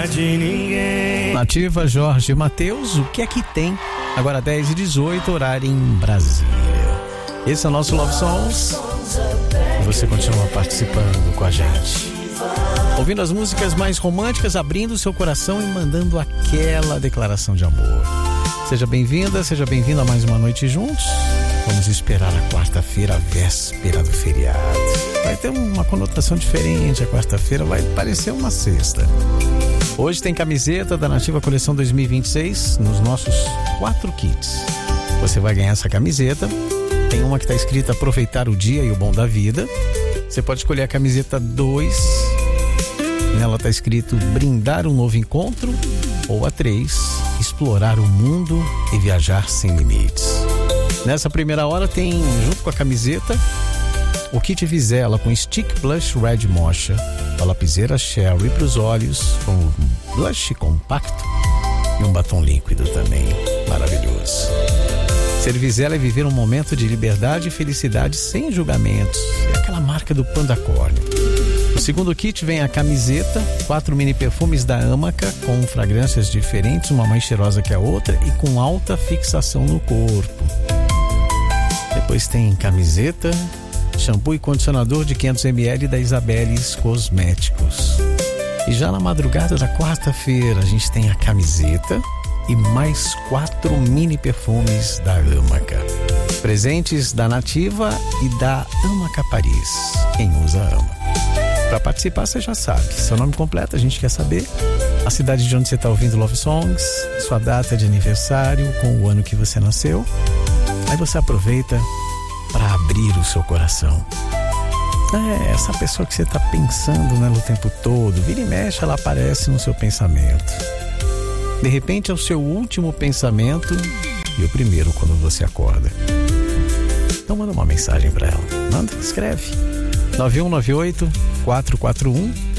de ninguém. Nativa, Jorge Mateus, o que é que tem? Agora 10h18, horário em Brasília. Esse é o nosso Love Songs. E você continua participando com a gente, ouvindo as músicas mais românticas, abrindo o seu coração e mandando aquela declaração de amor. Seja bem-vinda, seja bem-vindo a mais uma noite juntos. Vamos esperar a quarta-feira, a véspera do feriado. Vai ter uma conotação diferente. A quarta-feira vai parecer uma sexta. Hoje tem camiseta da Nativa Coleção 2026 nos nossos 4 kits. Você vai ganhar essa camiseta. Tem uma que está escrita aproveitar o dia e o bom da vida. Você pode escolher a camiseta 2. Nela está escrito brindar um novo encontro. Ou a 3, explorar o mundo e viajar sem limites. Nessa primeira hora tem, junto com a camiseta, o kit Vizela com Stick Blush Red Mocha, a lapiseira Sherry para os olhos, com um blush compacto e um batom líquido também. Maravilhoso. Ser Vizela é viver um momento de liberdade e felicidade sem julgamentos. É aquela marca do Panda Corne. No segundo kit vem a camiseta, 4 mini perfumes da Amaca com fragrâncias diferentes, uma mais cheirosa que a outra e com alta fixação no corpo. Depois tem camiseta, shampoo e condicionador de 500 ml da Isabeles Cosméticos. E já na madrugada da quarta-feira a gente tem a camiseta e mais 4 mini perfumes da Amaca. Presentes da Nativa e da Amaca Paris. Quem usa ama. Para participar, você já sabe. Seu nome completo, a gente quer saber. A cidade de onde você está ouvindo Love Songs. Sua data de aniversário, com o ano que você nasceu. Aí você aproveita para abrir o seu coração. É essa pessoa que você está pensando nela o tempo todo. Vira e mexe, ela aparece no seu pensamento. De repente é o seu último pensamento e o primeiro quando você acorda. Então manda uma mensagem para ela. Manda, escreve. 9198-441